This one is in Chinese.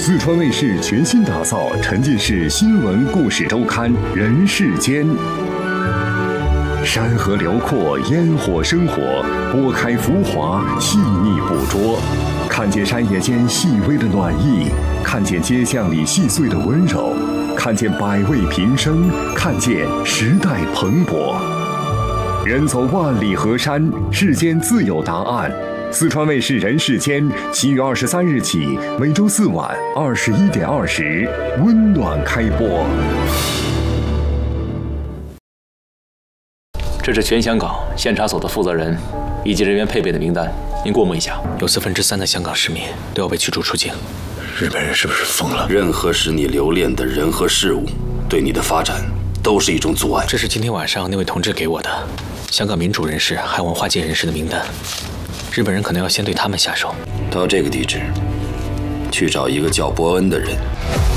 四川卫视全新打造沉浸式新闻故事周刊《人世间》，山河辽阔，烟火生活，拨开浮华，细腻捕捉，看见山野间细微的暖意，看见街巷里细碎的温柔，看见百味平生，看见时代蓬勃。人走万里河山，世间自有答案。四川卫视《人世间》7月23日起，每周4晚21点20，温暖开播。 这是全香港县察所的负责人以及人员配备的名单，您过目一下。 有3%的香港市民都要被驱逐出境。 日本人是不是疯了？ 任何使你留恋的人和事物，对你的发展都是一种阻碍。 这是今天晚上那位同志给我的香港民主人士还有文化界人士的名单。日本人可能要先对他们下手。 到这个地址，去找一个叫伯恩的人。